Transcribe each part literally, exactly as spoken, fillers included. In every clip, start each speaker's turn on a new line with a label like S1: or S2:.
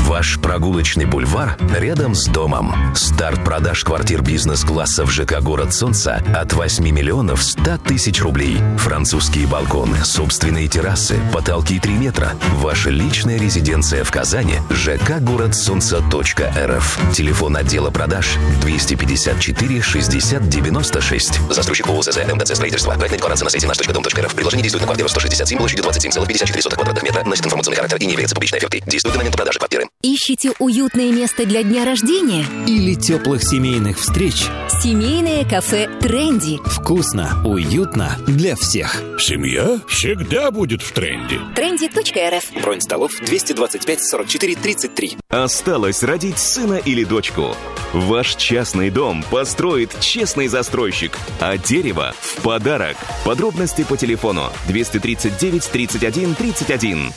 S1: Ваш прогулочный бульвар рядом с домом. Старт продаж квартир бизнес-класса в ЖК «Город Солнца» от восьми миллионов ста тысяч рублей. Французские балконы, собственные террасы, потолки три метра. Ваша личная резиденция в Казани. ЖК «Город Солнца точка эр эф. Телефон отдела продаж двести пятьдесят четыре шестьдесят девяносто шесть. Застройщик ООО СЗ МТЦ строительство. Проектная декларация на сайте наш точка дом точка эр эф. Предложение действует на квартиру сто шестьдесят семь, площадью двадцать семь целых пятьдесят четыре сотых квадратных метра. Носит информационный характер и не является публичной офертой. Действует до момента продажи квартиры.
S2: Ищите уютное место для дня рождения?
S3: Или теплых семейных встреч?
S2: Семейное кафе «Тренди».
S3: Вкусно, уютно для всех.
S4: Семья всегда будет в тренде.
S2: тренди точка эр эф.
S3: Бронь столов двести двадцать пять сорок четыре тридцать три.
S5: Осталось родить сына или дочку. Ваш частный дом построит честный застройщик, а дерево в подарок. Подробности по телефону двести тридцать девять тридцать один тридцать один.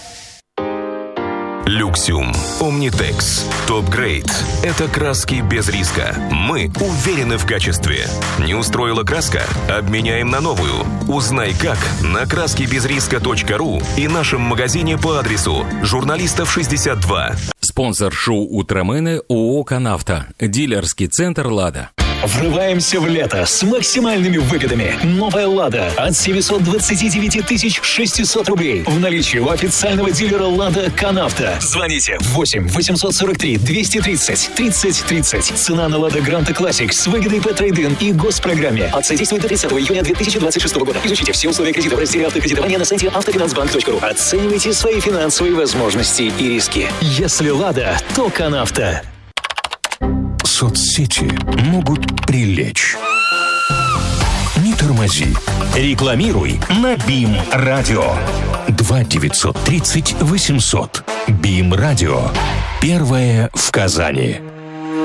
S1: Люксиум. Омнитекс. Топ-грейд. Это краски без риска. Мы уверены в качестве. Не устроила краска? Обменяем на новую. Узнай как на краски без риска точка ру и нашем магазине по адресу Журналистов шестьдесят два.
S6: Спонсор шоу «Утромены» ООО «Канавто». Дилерский центр «Лада».
S7: Врываемся в лето с максимальными выгодами. Новая «Лада» от семьсот двадцать девять тысяч шестьсот рублей. В наличии у официального дилера «Лада» «Канавто». Звоните восемь восемьсот сорок три двести тридцать тридцать тридцать. Цена на «Лада Гранта Классик» с выгодой по трейд-ин и госпрограмме. Акция действует до тридцатого июня две тысячи двадцать шестого года. Изучите все условия кредита в разделе автокредитования на сайте автофинансбанк точка ру. Оценивайте свои финансовые возможности и риски. Если «Лада», то «Канавто».
S4: Соцсети могут прилечь. Не тормози.
S7: Рекламируй на БИМ Радио.
S4: два девятьсот тридцать восемьсот. БИМ Радио. Первое в Казани.